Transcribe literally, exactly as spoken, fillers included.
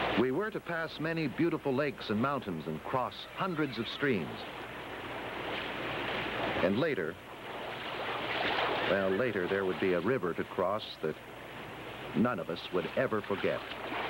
We were to pass many beautiful lakes and mountains and cross hundreds of streams. And later, well, later there would be a river to cross that none of us would ever forget.